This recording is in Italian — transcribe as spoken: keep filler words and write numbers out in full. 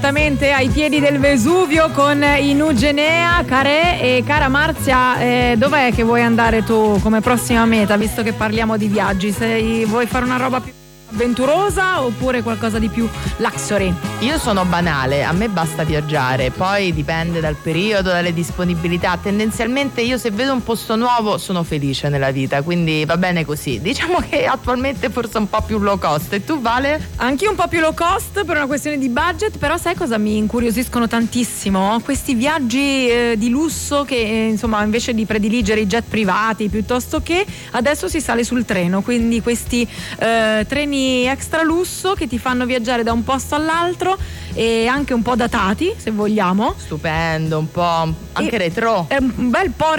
Ai piedi del Vesuvio con i Nugenea, Carè. E cara Marzia, eh, dov'è che vuoi andare tu come prossima meta, visto che parliamo di viaggi? Se vuoi fare una roba più avventurosa oppure qualcosa di più luxury? Io sono banale, a me basta viaggiare, poi dipende dal periodo, dalle disponibilità. Tendenzialmente io se vedo un posto nuovo sono felice nella vita, quindi va bene così. Diciamo che attualmente forse un po' più low cost. E tu, Vale? Anch'io un po' più low cost per una questione di budget, però sai cosa mi incuriosiscono tantissimo? Questi viaggi eh, di lusso che eh, insomma invece di prediligere i jet privati piuttosto che adesso si sale sul treno, quindi questi eh, treni extra lusso che ti fanno viaggiare da un posto all'altro e anche un po' datati, se vogliamo. Stupendo, un po' anche e retro. È un bel po'